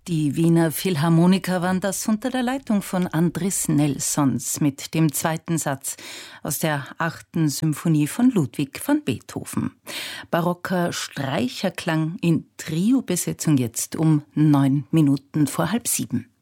Die Wiener Philharmoniker waren das unter der Leitung von Andris Nelsons mit dem zweiten Satz aus der 8. Symphonie von Ludwig van Beethoven. Barocker Streicherklang in Trio-Besetzung jetzt um 9 Minuten vor 6:30.